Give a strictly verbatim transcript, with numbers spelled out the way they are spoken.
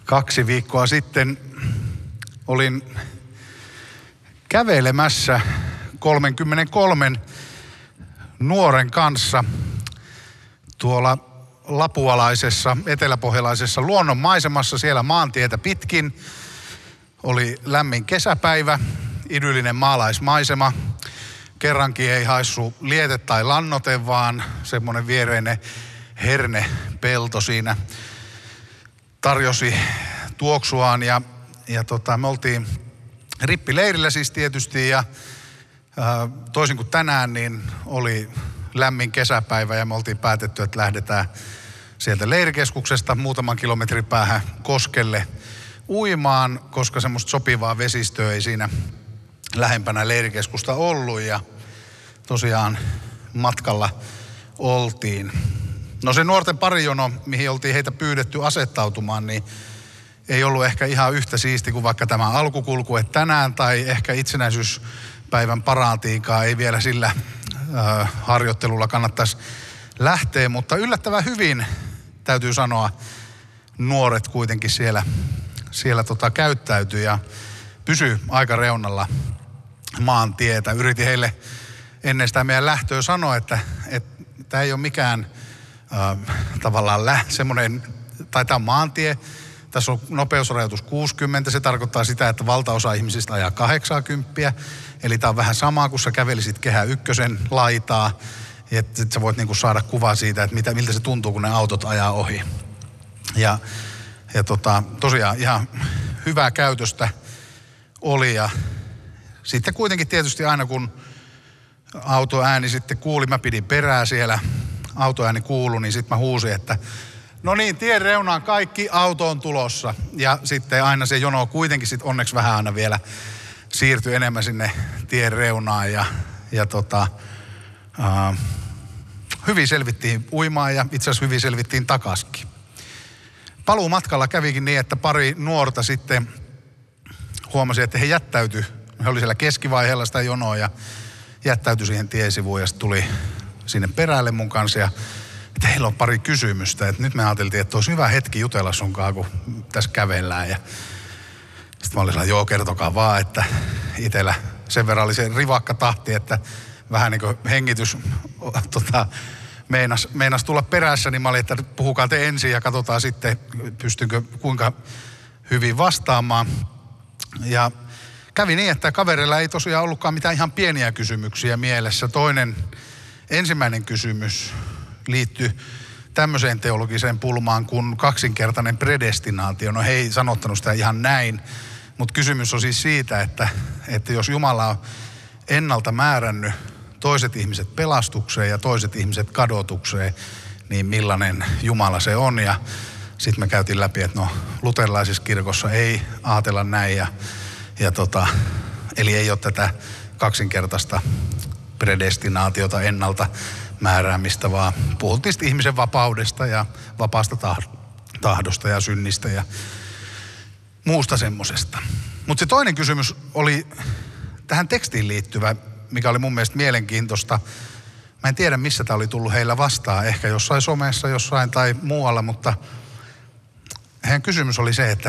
Kaksi viikkoa sitten olin kävelemässä kolmekymmentäkolme nuoren kanssa tuolla lapualaisessa, eteläpohjalaisessa luonnonmaisemassa siellä maantietä pitkin. Oli lämmin kesäpäivä, idyllinen maalaismaisema. Kerrankin ei haissu liete tai lannote, vaan semmoinen viereinen hernepelto siinä tarjosi tuoksuaan. Ja, ja tota, me oltiin rippileirillä siis tietysti ja ää, toisin kuin tänään, niin oli lämmin kesäpäivä ja me oltiin päätetty, että lähdetään sieltä leirikeskuksesta muutaman kilometrin päähän koskelle uimaan, koska semmoista sopivaa vesistöä ei siinä lähempänä leirikeskusta ollut ja tosiaan matkalla oltiin. No se nuorten parijono, mihin oltiin heitä pyydetty asettautumaan, niin ei ollut ehkä ihan yhtä siisti kuin vaikka tämä alkukulku, että tänään tai ehkä itsenäisyyspäivän paraatiinkaan ei vielä sillä äh, harjoittelulla kannattaisi lähteä, mutta yllättävän hyvin täytyy sanoa, nuoret kuitenkin siellä, siellä tota, käyttäytyi ja pysyi aika reunalla maantietä. Yritin heille ennen sitä meidän lähtöä sanoa, että tämä ei ole mikään äh, tavallaan lä- semmoinen, tai tämä on maantie. Tässä on nopeusrajoitus kuusikymmentä, se tarkoittaa sitä, että valtaosa ihmisistä ajaa kahdeksankymmentä. Eli tämä on vähän sama, kun sä kävelisit Kehä Ykkösen laitaa. Että sä voit niinku saada kuvaa siitä, että mitä, miltä se tuntuu, kun ne autot ajaa ohi. Ja, ja tota, tosiaan ihan hyvää käytöstä oli. Ja sitten kuitenkin tietysti aina kun autoääni sitten kuuli, mä pidin perää siellä, autoääni kuului, niin sitten mä huusin, että no niin, tien reunaan kaikki, auto on tulossa. Ja sitten aina se jono kuitenkin sitten onneksi vähän aina vielä siirtyi enemmän sinne tien reunaan. Ja, ja tota, uh, hyvin selvittiin uimaan ja itse asiassa hyvin selvittiin takaskin. Paluumatkalla kävikin niin, että pari nuorta sitten huomasi, että he jättäytyi. He oli siellä keskivaiheella sitä jonoa ja jättäytyi siihen tiesivuun ja sitten tuli sinne perälle mun kanssa. Ja että heillä on pari kysymystä. Että nyt me ajateltiin, että olisi hyvä hetki jutella sunkaan, kun tässä kävellään. Ja sitten mä olin sellainen, joo, kertokaa vaan, että itsellä sen verran oli se rivakka tahti, että vähän niin kuin hengitys tota, meinas, meinas tulla perässä. Niin mä olin, että puhukaa te ensin ja katsotaan sitten, pystynkö kuinka hyvin vastaamaan. Ja kävi niin, että kaverilla ei tosiaan ollutkaan mitään ihan pieniä kysymyksiä mielessä. Toinen, ensimmäinen kysymys liittyi tämmöiseen teologiseen pulmaan kuin kaksinkertainen predestinaatio. No he ei sanottanut sitä ihan näin, mutta kysymys on siis siitä, että, että jos Jumala on ennalta määrännyt toiset ihmiset pelastukseen ja toiset ihmiset kadotukseen, niin millainen Jumala se on. Ja sitten me käytiin läpi, että no luterilaisessa kirkossa ei ajatella näin ja, ja tota, eli ei ole tätä kaksinkertaista predestinaatiota ennalta määräämistä, vaan puhuttiin ihmisen vapaudesta ja vapaasta tahdosta ja synnistä ja muusta semmosesta. Mutta se toinen kysymys oli tähän tekstiin liittyvä, mikä oli mun mielestä mielenkiintoista. Mä en tiedä, missä tämä oli tullut heillä vastaan, ehkä jossain somessa, jossain tai muualla, mutta heidän kysymys oli se, että